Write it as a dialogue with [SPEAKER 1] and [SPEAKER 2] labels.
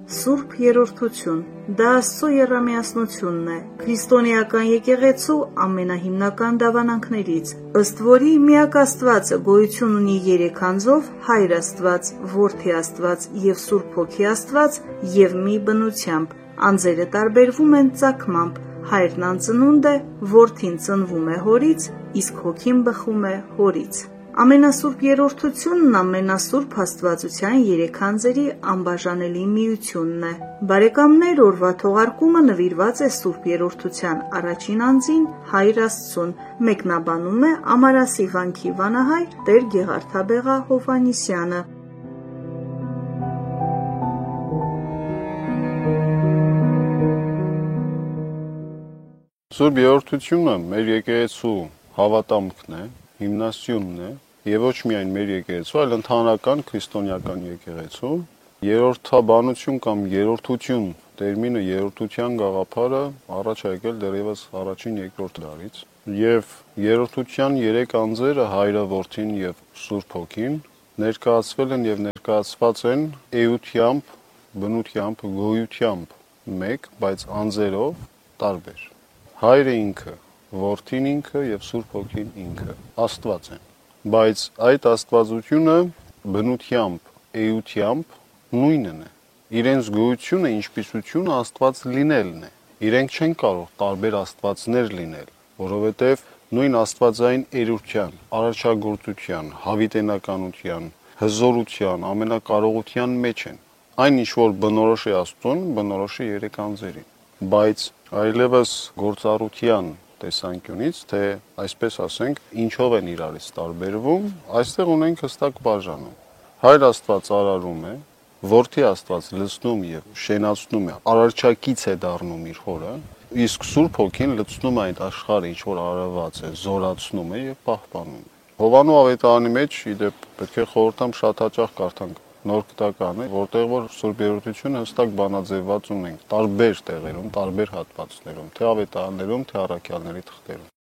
[SPEAKER 1] Սուրբ երրորդություն, դա Աստծո եռամիասնությունն է, քրիստոնեական եկեղեցու ամենահիմնական դավանանքներից, ըստ որի միակ Աստվածը գոյություն ունի 3 անձով՝ Հայր Աստված, Որդի Աստված և Սուրբ Հոգի Աստված և մի բնությամբ։ Անձերը տարբերվում են ծագմամբ, Հայրն անծնունդ է, Որդին ծնվում է Հորից, իսկ Հոգին բխում է Հորից։ Ամենասուրբ երրորդությունն ամենասուրբ Աստվածության 3 անձերի անբաժանելի միությունն է։ Բարեկամներ, օրվա թողարկումը նվիրված է Սուրբ Երրորդության առաջին անձին՝ Հայր Աստծուն։ Մեկնաբանում է Ամարասի վանքի վանահայր Տեր Գեղարդաբեղա Հովհաննիսյանը։
[SPEAKER 2] Սուրբ Երրորդությունը մեր եկեղեցու հավատամքն է, հիմնասյունն է, եւ ոչ միայն մեր եկեղեցու, այլ ընդհանրական քրիստոնեական եկեղեցու։ Երրորդաբանություն կամ երրորդություն տերմինը, երրորդության գաղափարը առաջ է եկել դեռևս առաջին երկրորդ դարից, եւ երրորդության 3 անձերը՝ Հայրը, Որդին եւ Սուրբ Հոգին, ներկայացվել են եւ ներկայացված են էությամբ, բնությամբ, գոյությամբ մեկ, բայց անձերով տարբեր։ Հայրը ինքը, Որդին ինքը եւ Սուրբ Հոգին ինքը Աստված են, բայց այդ աստվածությունը բնությամբ, էությամբ նույնն է։ Իրենց գոյությունը, ինչպիսությունը Աստված լինելն է։ Իրենք չեն կարող տարբեր աստվածներ լինել, որովհետև նույն աստվածային էրության, արարչագործության, հավիտենականության, հզորության, ամենակարողության մեջ են։ Այն ինչ որ բնորոշ է Աստծուն, բնորոշ է 3 անձերին, բայց այլևս գործառության տեսանկյունից, թե այսպես ասենք, ինչով են իրարից տարբերվում, այստեղ ունենք հստակ բաժանում։ Հայր Աստված արարում է, Որդի Աստված լցնում եւ շենացնում է, արարչակից է դառնում իր հորը, իսկ Սուրբ Հոգին լցնում է այդ աշխարհը, ինչ որ արարված է, զորացնում է եւ պահպանում է։ Հովանու ավետարանի մեջ, իդեպ, պետք է խորհրդամ շատ հաճախ կարդանք Նոր Գտականը, որտեղ որ Սուրբ Երրորդությունը հստակ բանաձևված ունենք տարբեր տեղերում, տարբեր հատվածներում, թե ավետարաններում, թե առաքյալների թղթերում։